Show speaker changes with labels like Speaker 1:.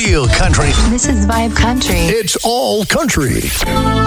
Speaker 1: real country.
Speaker 2: This is Vibe Country.
Speaker 1: It's all country.